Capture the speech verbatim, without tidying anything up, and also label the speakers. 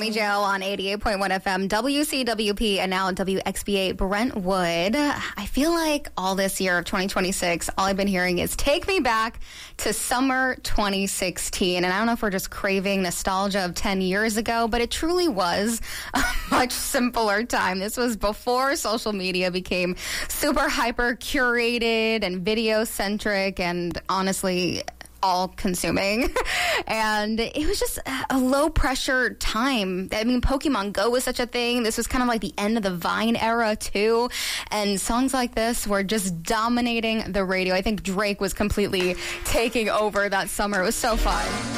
Speaker 1: Tommy Jo on eighty-eight point one F M, W C W P, and now W X B A Brentwood. I feel like all this year of twenty twenty-six, all I've been hearing is take me back to summer twenty sixteen. And I don't know if we're just craving nostalgia of ten years ago, but it truly was a much simpler time. This was before social media became super hyper curated and video centric and honestly all consuming. And it was just a low pressure time. I mean, Pokemon Go was such a thing. This was kind of like the end of the Vine era too. And songs like this were just dominating the radio. I think Drake was completely taking over that summer. It was so fun.